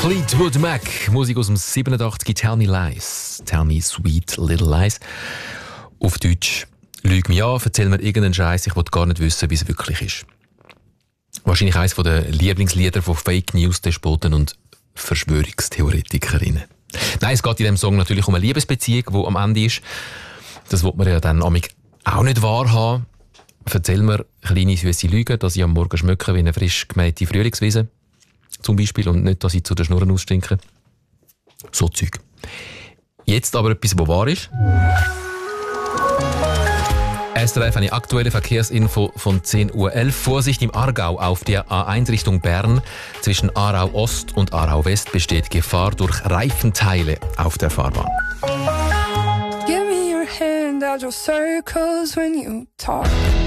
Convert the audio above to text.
Fleetwood Mac, Musik aus dem 87, Tell Me Lies, Tell Me Sweet Little Lies. Auf Deutsch, lüg mich an, erzähl mir irgendeinen Scheiß, ich will gar nicht wissen, wie es wirklich ist. Wahrscheinlich eines der Lieblingslieder von Fake News, Despoten und Verschwörungstheoretikerinnen. Nein, es geht in diesem Song natürlich um eine Liebesbeziehung, die am Ende ist. Das will man ja dann auch nicht wahrhaben. Erzähl mir kleine süße Lügen, dass ich am Morgen schmecke wie eine frisch gemähte Frühlingswiese. Zum Beispiel. Und nicht, dass ich zu den Schnurren ausstinke. So Zeug. Jetzt aber etwas, was wahr ist. SRF, eine aktuelle Verkehrsinfo von 10.11 Uhr. Vorsicht im Aargau auf der A1 Richtung Bern. Zwischen Aarau Ost und Aarau West besteht Gefahr durch Reifenteile auf der Fahrbahn. Give me your hand, I'll draw circles when you talk.